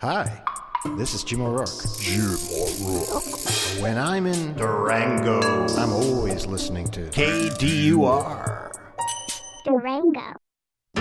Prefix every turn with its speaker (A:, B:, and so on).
A: Hi, this is Jim O'Rourke.
B: Jim O'Rourke.
A: When I'm in
B: Durango,
A: I'm always listening to
B: KDUR.
C: Durango.